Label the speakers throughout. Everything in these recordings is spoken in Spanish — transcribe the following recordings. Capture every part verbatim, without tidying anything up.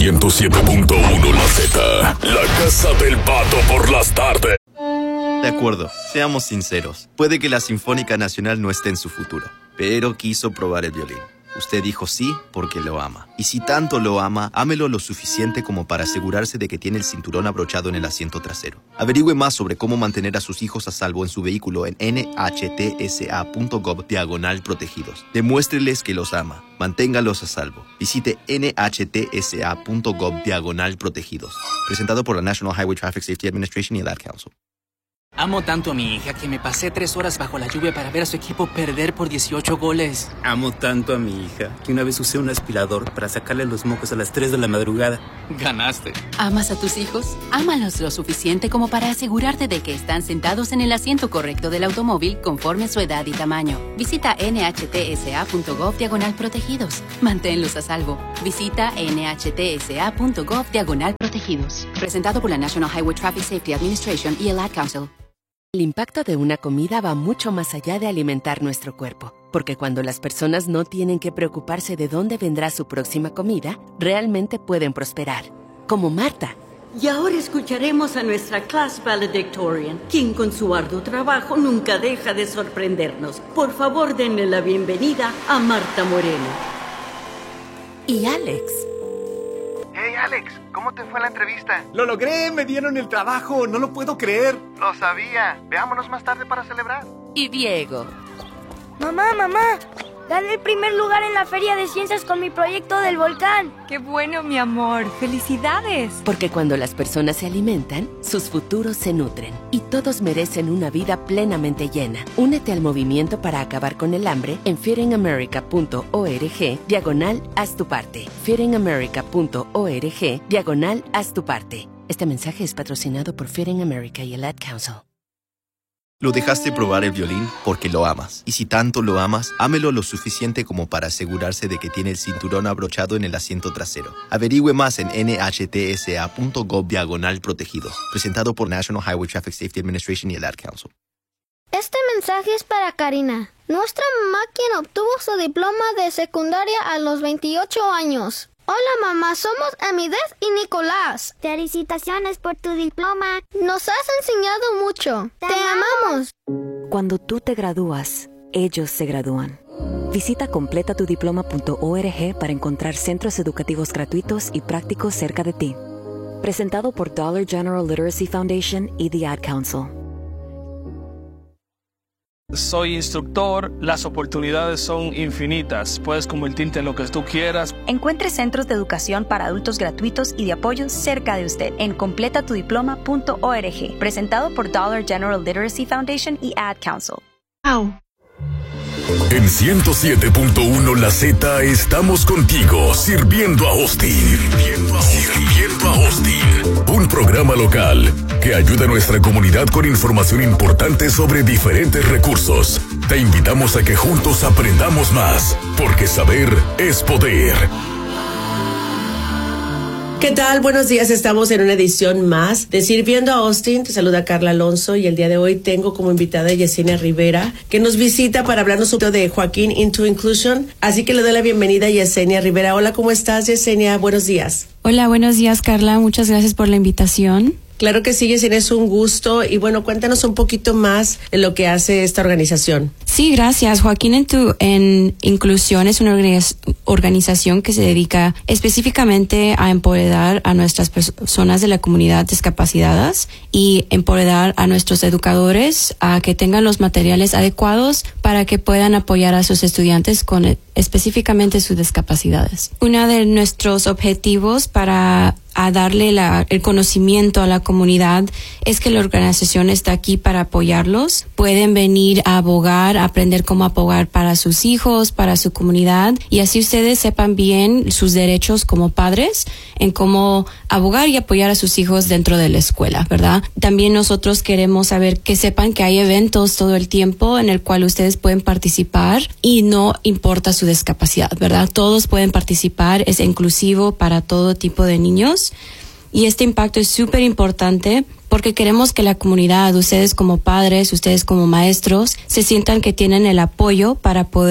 Speaker 1: ciento siete punto uno La Z, la casa del pato por las tardes.
Speaker 2: De acuerdo, seamos sinceros. Puede que la Sinfónica Nacional no esté en su futuro, pero quiso probar el violín. Usted dijo sí porque lo ama. Y si tanto lo ama, ámelo lo suficiente como para asegurarse de que tiene el cinturón abrochado en el asiento trasero. Averigüe más sobre cómo mantener a sus hijos a salvo en su vehículo en nhtsa.gov diagonal protegidos. Demuéstreles que los ama. Manténgalos a salvo. Visite nhtsa.gov diagonal protegidos. Presentado por la National Highway Traffic Safety Administration y el Ad Council.
Speaker 3: Amo tanto a mi hija que me pasé tres horas bajo la lluvia para ver a su equipo perder por dieciocho goles.
Speaker 4: Amo tanto a mi hija que una vez usé un aspirador para sacarle los mocos a las tres de la madrugada.
Speaker 3: Ganaste.
Speaker 5: ¿Amas a tus hijos? Ámalos lo suficiente como para asegurarte de que están sentados en el asiento correcto del automóvil conforme a su edad y tamaño. Visita nhtsa.gov diagonal protegidos. Manténlos a salvo. Visita nhtsa.gov diagonal protegidos. Presentado por la National Highway Traffic Safety Administration y el Ad Council.
Speaker 6: El impacto de una comida va mucho más allá de alimentar nuestro cuerpo, porque cuando las personas no tienen que preocuparse de dónde vendrá su próxima comida, realmente pueden prosperar. Como Marta.
Speaker 7: Y ahora escucharemos a nuestra class valedictorian, quien con su arduo trabajo nunca deja de sorprendernos. Por favor, denle la bienvenida a Marta Moreno.
Speaker 6: Y Alex.
Speaker 8: Hey Alex, ¿cómo te fue la entrevista?
Speaker 9: ¡Lo logré! ¡Me dieron el trabajo! ¡No lo puedo creer!
Speaker 8: Lo sabía. Veámonos más tarde para celebrar.
Speaker 6: Y Diego.
Speaker 10: Mamá, mamá, gané el primer lugar en la Feria de Ciencias con mi proyecto del volcán.
Speaker 11: ¡Qué bueno, mi amor! ¡Felicidades!
Speaker 6: Porque cuando las personas se alimentan, sus futuros se nutren. Y todos merecen una vida plenamente llena. Únete al movimiento para acabar con el hambre en feedingamerica.org diagonal haz tu parte. feedingamerica.org diagonal haz tu parte. Este mensaje es patrocinado por Feeding America y el Ad Council.
Speaker 2: Lo dejaste probar el violín porque lo amas. Y si tanto lo amas, ámelo lo suficiente como para asegurarse de que tiene el cinturón abrochado en el asiento trasero. Averigüe más en nhtsa.gov diagonal protegidos. Presentado por National Highway Traffic Safety Administration y el Ad Council.
Speaker 12: Este mensaje es para Karina, nuestra mamá quien obtuvo su diploma de secundaria a los veintiocho años. Hola mamá, somos Amidez y Nicolás.
Speaker 10: Felicitaciones por tu diploma.
Speaker 12: Nos has enseñado mucho. Te, Te amamos.
Speaker 13: Cuando tú te gradúas, ellos se gradúan. Visita completa tu diploma punto org para encontrar centros educativos gratuitos y prácticos cerca de ti. Presentado por Dollar General Literacy Foundation y The Ad Council.
Speaker 14: Soy instructor, las oportunidades son infinitas. Puedes convertirte en lo que tú quieras.
Speaker 15: Encuentre centros de educación para adultos gratuitos y de apoyo cerca de usted en completa tu diploma punto org. Presentado por Dollar General Literacy Foundation y Ad Council.
Speaker 1: Wow. En ciento siete punto uno La Z estamos contigo, sirviendo a Austin. Sirviendo a Austin. Sirviendo a Austin. Un programa local que ayuda a nuestra comunidad con información importante sobre diferentes recursos. Te invitamos a que juntos aprendamos más, porque saber es poder.
Speaker 16: ¿Qué tal? Buenos días, estamos en una edición más de Sirviendo a Austin. Te saluda Carla Alonso y el día de hoy tengo como invitada a Yesenia Rivera, que nos visita para hablarnos un poquito de Joaquín Into Inclusion. Así que le doy la bienvenida a Yesenia Rivera. Hola, ¿cómo estás, Yesenia? Buenos días.
Speaker 17: Hola, buenos días, Carla. Muchas gracias por la invitación.
Speaker 16: Claro que sí, Yesenia, es un gusto. Y bueno, cuéntanos un poquito más de lo que hace esta organización.
Speaker 17: Sí, gracias. Joaquín en, tu, en Inclusión es una organización que se dedica específicamente a empoderar a nuestras personas de la comunidad discapacitadas y empoderar a nuestros educadores a que tengan los materiales adecuados para que puedan apoyar a sus estudiantes con específicamente sus discapacidades. Uno de nuestros objetivos para a darle la, el conocimiento a la comunidad es que la organización está aquí para apoyarlos. Pueden venir a abogar, a aprender cómo abogar para sus hijos, para su comunidad, y así ustedes sepan bien sus derechos como padres en cómo abogar y apoyar a sus hijos dentro de la escuela, ¿verdad? También nosotros queremos saber que sepan que hay eventos todo el tiempo en el cual ustedes pueden participar y no importa su discapacidad, ¿verdad? Todos pueden participar, es inclusivo para todo tipo de niños. Y este impacto es súper importante porque queremos que la comunidad, ustedes como padres, ustedes como maestros, se sientan que tienen el apoyo para poder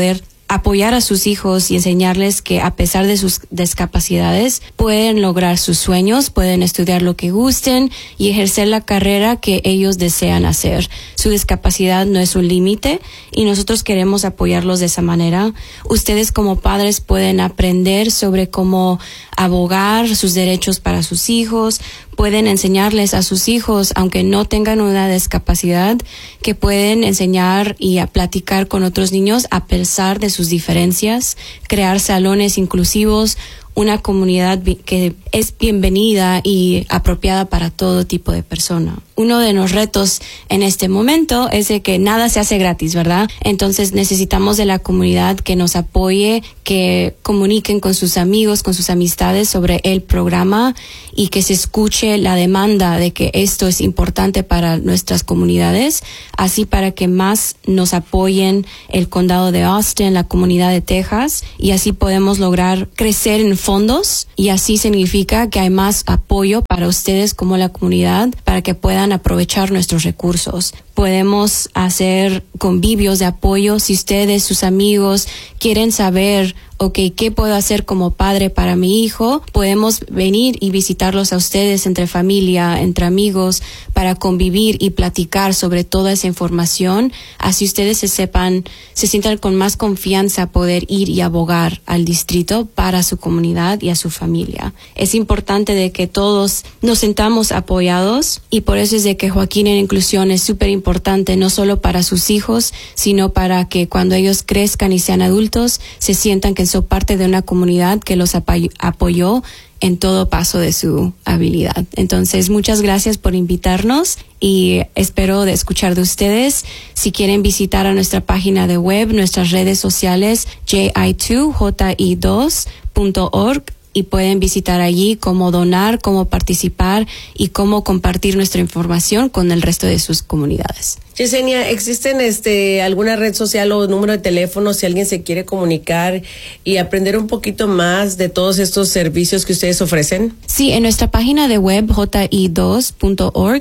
Speaker 17: apoyar a sus hijos y enseñarles que a pesar de sus discapacidades pueden lograr sus sueños, pueden estudiar lo que gusten y ejercer la carrera que ellos desean hacer. Su discapacidad no es un límite y nosotros queremos apoyarlos de esa manera. Ustedes como padres pueden aprender sobre cómo abogar sus derechos para sus hijos, pueden enseñarles a sus hijos, aunque no tengan una discapacidad, que pueden enseñar y a platicar con otros niños a pesar de sus diferencias, crear salones inclusivos, una comunidad que es bienvenida y apropiada para todo tipo de persona. Uno de los retos en este momento es de que nada se hace gratis, ¿verdad? Entonces necesitamos de la comunidad que nos apoye, que comuniquen con sus amigos, con sus amistades sobre el programa y que se escuche la demanda de que esto es importante para nuestras comunidades, así para que más nos apoyen el condado de Austin, la comunidad de Texas, y así podemos lograr crecer en fondos y así significa que hay más apoyo para ustedes como la comunidad para que puedan aprovechar nuestros recursos. Podemos hacer convivios de apoyo si ustedes, sus amigos, quieren saber, ok, ¿qué puedo hacer como padre para mi hijo? Podemos venir y visitarlos a ustedes entre familia, entre amigos, para convivir y platicar sobre toda esa información. Así ustedes se sepan, se sientan con más confianza poder ir y abogar al distrito para su comunidad y a su familia. Es importante de que todos nos sentamos apoyados y por eso es de que Joaquín en Inclusión es súper importante, no solo para sus hijos, sino para que cuando ellos crezcan y sean adultos, se sientan que son parte de una comunidad que los apoy- apoyó en todo paso de su habilidad. Entonces, muchas gracias por invitarnos y espero de escuchar de ustedes. Si quieren visitar a nuestra página de web, nuestras redes sociales, J I dos, J I dos punto org, y pueden visitar allí cómo donar, cómo participar y cómo compartir nuestra información con el resto de sus comunidades.
Speaker 16: Yesenia, ¿existen este alguna red social o número de teléfono si alguien se quiere comunicar y aprender un poquito más de todos estos servicios que ustedes ofrecen?
Speaker 17: Sí, en nuestra página de web J I dos punto org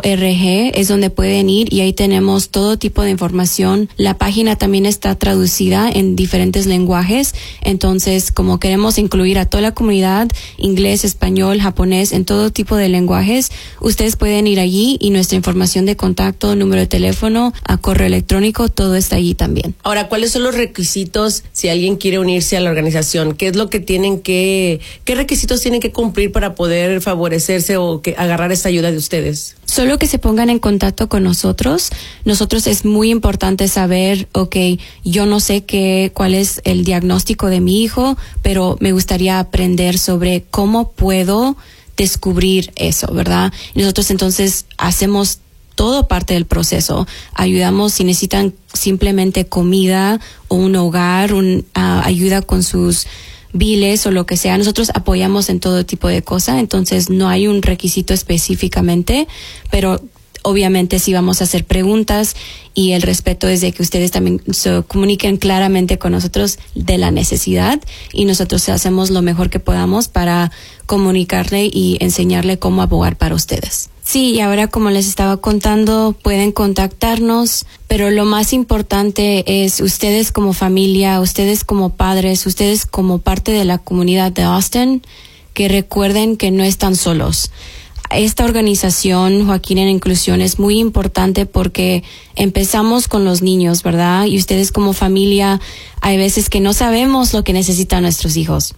Speaker 17: es donde pueden ir y ahí tenemos todo tipo de información. La página también está traducida en diferentes lenguajes, entonces como queremos incluir a toda la comunidad, inglés, español, japonés, en todo tipo de lenguajes, ustedes pueden ir allí y nuestra información de contacto, número de teléfono, teléfono, a correo electrónico, todo está allí también.
Speaker 16: Ahora, ¿cuáles son los requisitos si alguien quiere unirse a la organización? ¿Qué es lo que tienen que, qué requisitos tienen que cumplir para poder favorecerse o que agarrar esta ayuda de ustedes?
Speaker 17: Solo que se pongan en contacto con nosotros. Nosotros es muy importante saber, ok, yo no sé qué, cuál es el diagnóstico de mi hijo, pero me gustaría aprender sobre cómo puedo descubrir eso, ¿verdad? Nosotros entonces hacemos todo parte del proceso. Ayudamos si necesitan simplemente comida o un hogar, un, uh, ayuda con sus biles o lo que sea. Nosotros apoyamos en todo tipo de cosas, entonces no hay un requisito específicamente, pero obviamente sí vamos a hacer preguntas y el respeto es de que ustedes también se comuniquen claramente con nosotros de la necesidad y nosotros hacemos lo mejor que podamos para comunicarle y enseñarle cómo abogar para ustedes. Sí, y ahora como les estaba contando, pueden contactarnos, pero lo más importante es ustedes como familia, ustedes como padres, ustedes como parte de la comunidad de Austin, que recuerden que no están solos. Esta organización, Joaquín en Inclusión, es muy importante porque empezamos con los niños, ¿verdad? Y ustedes como familia, hay veces que no sabemos lo que necesitan nuestros hijos.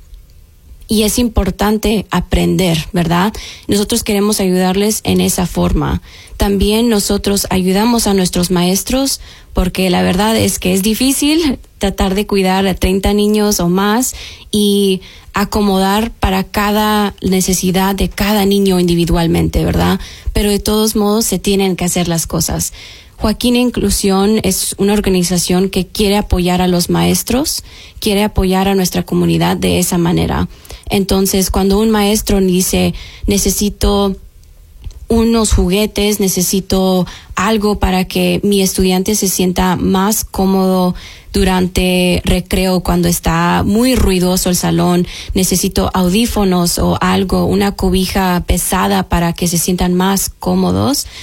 Speaker 17: Y es importante aprender, ¿verdad? Nosotros queremos ayudarles en esa forma. También nosotros ayudamos a nuestros maestros porque la verdad es que es difícil tratar de cuidar a treinta niños o más y acomodar para cada necesidad de cada niño individualmente, ¿verdad? Pero de todos modos se tienen que hacer las cosas. Joaquín Inclusión es una organización que quiere apoyar a los maestros, quiere apoyar a nuestra comunidad de esa manera. Entonces, cuando un maestro dice, necesito unos juguetes, necesito algo para que mi estudiante se sienta más cómodo durante recreo cuando está muy ruidoso el salón, necesito audífonos o algo, una cobija pesada para que se sientan más cómodos,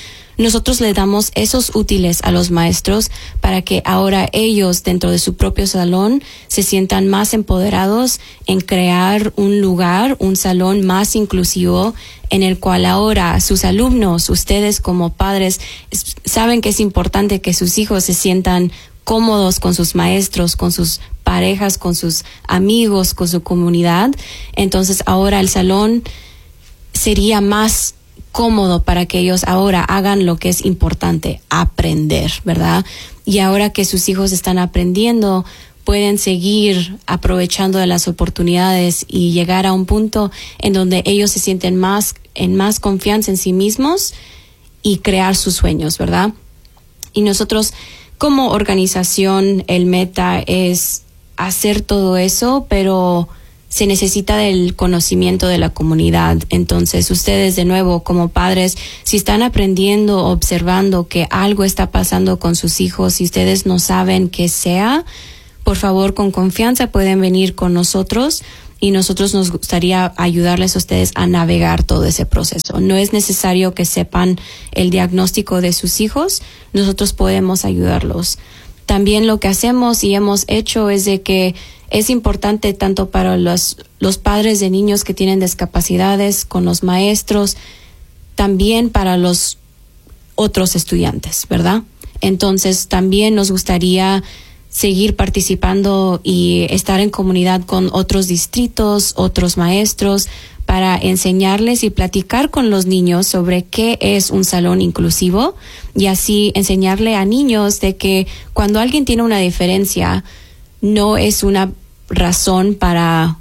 Speaker 17: nosotros le damos esos útiles a los maestros para que ahora ellos dentro de su propio salón se sientan más empoderados en crear un lugar, un salón más inclusivo en el cual ahora sus alumnos, ustedes como padres, saben que es importante que sus hijos se sientan cómodos con sus maestros, con sus parejas, con sus amigos, con su comunidad. Entonces ahora el salón sería más cómodo para que ellos ahora hagan lo que es importante, aprender, ¿verdad? Y ahora que sus hijos están aprendiendo, pueden seguir aprovechando de las oportunidades y llegar a un punto en donde ellos se sienten más, en más confianza en sí mismos y crear sus sueños, ¿verdad? Y nosotros, como organización, el meta es hacer todo eso, pero se necesita del conocimiento de la comunidad. Entonces, ustedes de nuevo como padres, si están aprendiendo, observando que algo está pasando con sus hijos, si ustedes no saben qué sea, por favor, con confianza pueden venir con nosotros y nosotros nos gustaría ayudarles a ustedes a navegar todo ese proceso. No es necesario que sepan el diagnóstico de sus hijos, nosotros podemos ayudarlos. También lo que hacemos y hemos hecho es de que es importante tanto para los, los padres de niños que tienen discapacidades, con los maestros, también para los otros estudiantes, ¿verdad? Entonces también nos gustaría seguir participando y estar en comunidad con otros distritos, otros maestros, para enseñarles y platicar con los niños sobre qué es un salón inclusivo y así enseñarle a niños de que cuando alguien tiene una diferencia, no es una razón para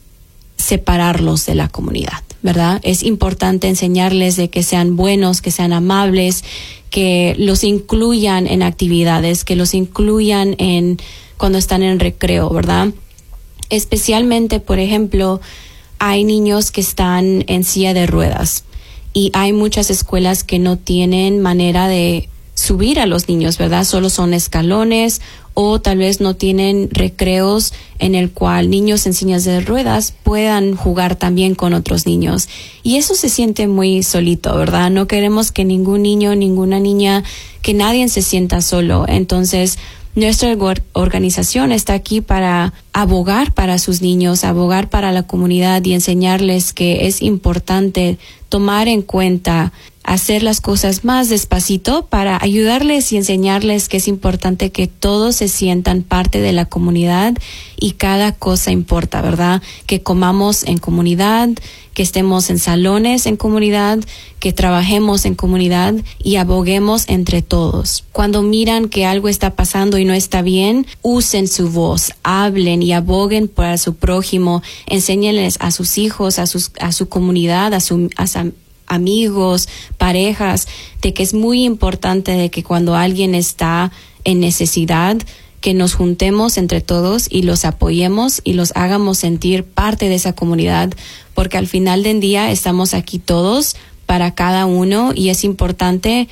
Speaker 17: separarlos de la comunidad, ¿verdad? Es importante enseñarles de que sean buenos, que sean amables, que los incluyan en actividades, que los incluyan en cuando están en recreo, ¿verdad? Especialmente, por ejemplo, hay niños que están en silla de ruedas y hay muchas escuelas que no tienen manera de subir a los niños, ¿verdad? Solo son escalones o tal vez no tienen recreos en el cual niños en sillas de ruedas puedan jugar también con otros niños. Y eso se siente muy solito, ¿verdad? No queremos que ningún niño, ninguna niña, que nadie se sienta solo. Entonces, nuestra organización está aquí para abogar para sus niños, abogar para la comunidad y enseñarles que es importante tomar en cuenta hacer las cosas más despacito para ayudarles y enseñarles que es importante que todos se sientan parte de la comunidad y cada cosa importa, ¿verdad? Que comamos en comunidad, que estemos en salones en comunidad, que trabajemos en comunidad y aboguemos entre todos. Cuando miran que algo está pasando y no está bien, usen su voz, hablen y aboguen para su prójimo, enséñenles a sus hijos, a sus a su comunidad, a su a su amigos, parejas, de que es muy importante de que cuando alguien está en necesidad, que nos juntemos entre todos y los apoyemos y los hagamos sentir parte de esa comunidad, porque al final del día estamos aquí todos para cada uno y es importante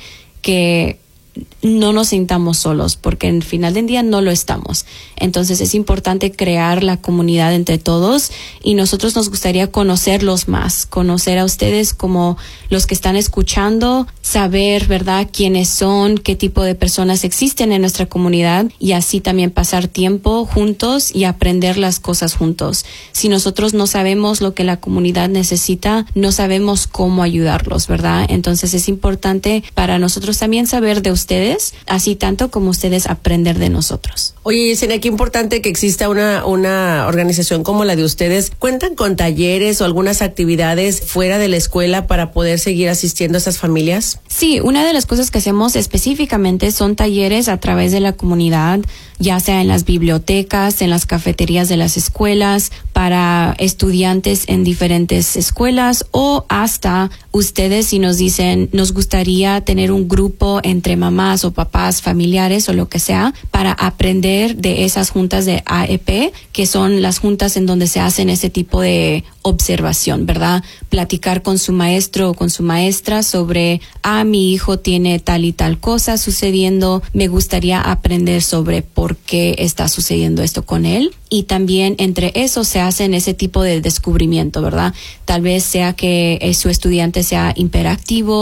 Speaker 17: que no nos sintamos solos, porque al final del día no lo estamos. Entonces es importante crear la comunidad entre todos y nosotros nos gustaría conocerlos más, conocer a ustedes como los que están escuchando, saber, ¿verdad?, quiénes son, qué tipo de personas existen en nuestra comunidad y así también pasar tiempo juntos y aprender las cosas juntos. Si nosotros no sabemos lo que la comunidad necesita, no sabemos cómo ayudarlos, ¿verdad? Entonces es importante para nosotros también saber de ustedes, así tanto como ustedes aprender de nosotros.
Speaker 16: Oye, Yesenia, qué importante que exista una, una organización como la de ustedes. ¿Cuentan con talleres o algunas actividades fuera de la escuela para poder seguir asistiendo a esas familias?
Speaker 17: Sí, una de las cosas que hacemos específicamente son talleres a través de la comunidad, ya sea en las bibliotecas, en las cafeterías de las escuelas, para estudiantes en diferentes escuelas o hasta ustedes si nos dicen, nos gustaría tener un grupo entre mamás o papás, familiares o lo que sea, para aprender de esas juntas de A E P, que son las juntas en donde se hacen ese tipo de observación, ¿verdad? Platicar con su maestro o con su maestra sobre, ah, mi hijo tiene tal y tal cosa sucediendo, me gustaría aprender sobre por qué está sucediendo esto con él. Y también entre eso se hacen ese tipo de descubrimiento, ¿verdad? Tal vez sea que eh, su estudiante sea hiperactivo,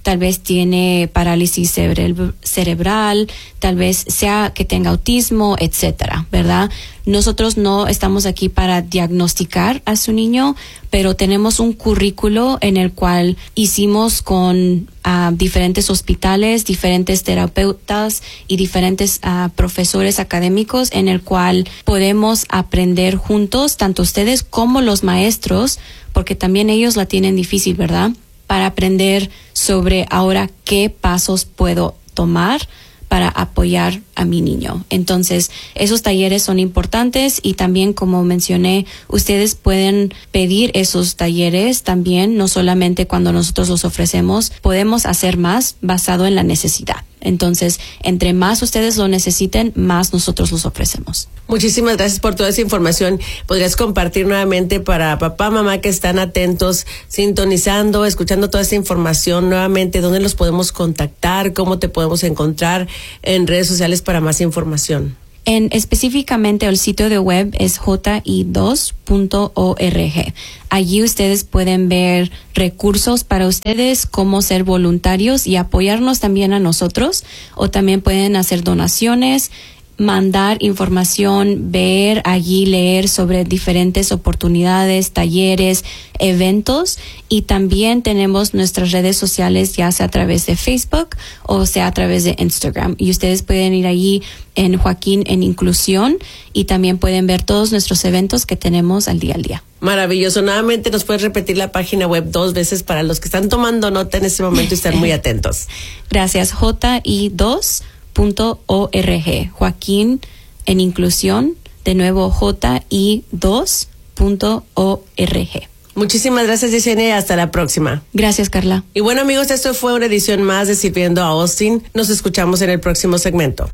Speaker 17: tal vez tiene parálisis cerebr- cerebral, tal vez sea que tenga autismo, etcétera, ¿verdad? Nosotros no estamos aquí para diagnosticar a su niño, pero tenemos un currículo en el cual hicimos con uh, diferentes hospitales, diferentes terapeutas y diferentes uh, profesores académicos en el cual podemos aprender juntos, tanto ustedes como los maestros, porque también ellos la tienen difícil, ¿verdad? Para aprender sobre ahora qué pasos puedo tomar para apoyar a mi niño. Entonces, esos talleres son importantes y también, como mencioné, ustedes pueden pedir esos talleres también, no solamente cuando nosotros los ofrecemos, podemos hacer más basado en la necesidad. Entonces, entre más ustedes lo necesiten, más nosotros los ofrecemos.
Speaker 16: Muchísimas gracias por toda esa información. ¿Podrías compartir nuevamente para papá, mamá que están atentos, sintonizando, escuchando toda esta información nuevamente, dónde los podemos contactar, cómo te podemos encontrar en redes sociales para más información?
Speaker 17: En específicamente el sitio de web es j i dos punto org. Allí ustedes pueden ver recursos para ustedes, cómo ser voluntarios y apoyarnos también a nosotros, o también pueden hacer donaciones, mandar información, ver allí, leer sobre diferentes oportunidades, talleres, eventos, y también tenemos nuestras redes sociales, ya sea a través de Facebook o sea a través de Instagram, y ustedes pueden ir allí en Joaquín en Inclusión y también pueden ver todos nuestros eventos que tenemos al día al día.
Speaker 16: Maravilloso. Nuevamente nos puedes repetir la página web dos veces para los que están tomando nota en este momento y están muy atentos.
Speaker 17: Gracias. j i dos punto org. Joaquín en Inclusión, de nuevo j i dos punto org.
Speaker 16: Muchísimas gracias, Yesenia, y hasta la próxima.
Speaker 17: Gracias, Carla.
Speaker 16: Y bueno, amigos, esto fue una edición más de Sirviendo a Austin. Nos escuchamos en el próximo segmento.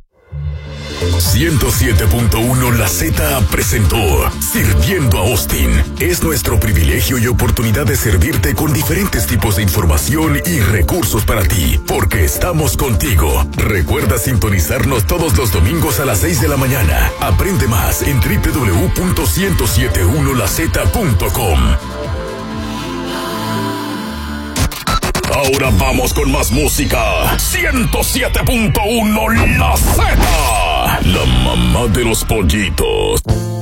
Speaker 1: ciento siete punto uno La Z presentó Sirviendo a Austin. Es nuestro privilegio y oportunidad de servirte con diferentes tipos de información y recursos para ti, porque estamos contigo. Recuerda sintonizarnos todos los domingos a las seis de la mañana. Aprende más en doble u doble u doble u punto ciento setenta y uno la z punto com. Ahora vamos con más música. ciento siete punto uno La Z, la mamá de los pollitos.